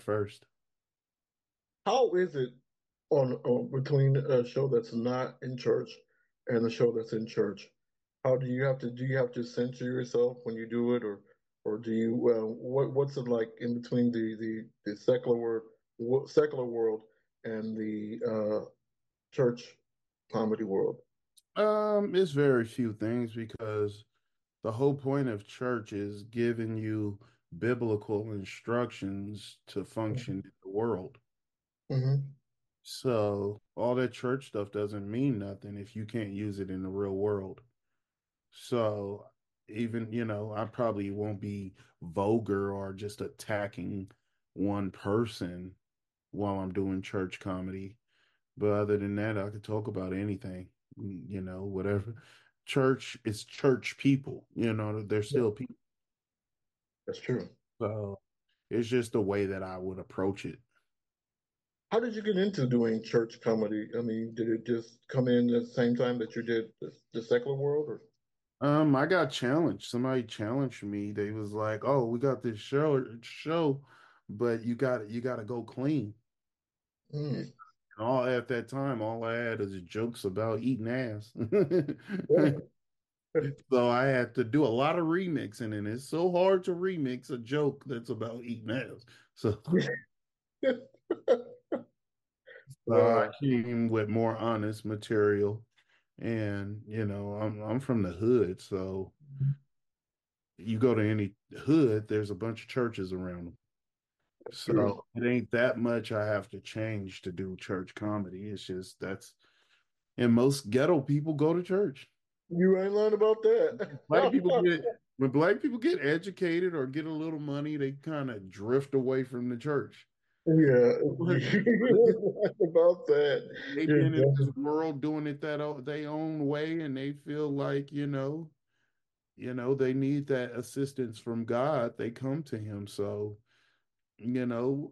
first. How is it on between a show that's not in church and a show that's in church? How do you have to censor yourself when you do it, or do you what's it like in between the secular world and the church comedy world? It's very few things because the whole point of church is giving you biblical instructions to function in the world. Hmm. So all that church stuff doesn't mean nothing if you can't use it in the real world. So even, I probably won't be vulgar or just attacking one person while I'm doing church comedy. But other than that, I could talk about anything, whatever. Church is church people, they're Yeah, still people. that's true. So it's just the way that I would approach it. How did you get into doing church comedy? I mean, did it just come in at the same time that you did the secular world, or? I got challenged. Somebody challenged me. They was like, "Oh, we got this show, but you got to go clean." Hmm. And all at that time, all I had is jokes about eating ass. Yeah. So I had to do a lot of remixing, and it's so hard to remix a joke that's about eating ass. So, I Wow. came with more honest material, and I'm from the hood, so you go to any hood, there's a bunch of churches around them. That's true. So it ain't that much I have to change to do church comedy. It's just and most ghetto people go to church. You ain't lying about that. Black people get when black people get educated or get a little money, they kind of drift away from the church. Yeah, But you ain't lying about that. they've You're been in this definitely, world doing it their own way, and they feel like they need that assistance from God. They come to Him. So you know,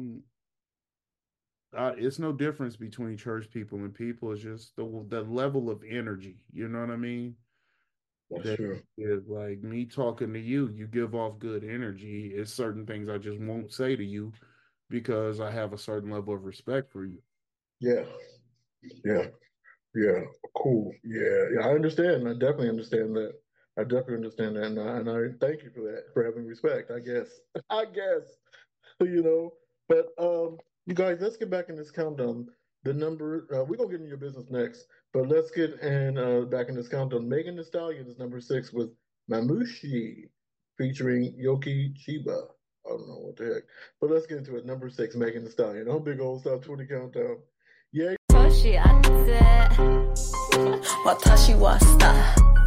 it's no difference between church people and people. It's just the level of energy. You know what I mean? that's That true. is like me talking to you. You give off good energy. It's certain things I just won't say to you because I have a certain level of respect for you. Yeah, yeah, yeah. Cool. Yeah, yeah. I understand. I definitely understand that. I definitely understand that, and I thank you for that, for having respect. I guess. I guess. You know. But you guys, let's get back in this countdown. The number we're gonna get into your business next, but let's get in back in this countdown. Megan Thee Stallion is number six with Mamushi featuring Yoki Chiba. I don't know what the heck, but let's get into it. Number six, Megan Thee Stallion. On Big Old Stop 20 Countdown. Yeah. 年明け私はスター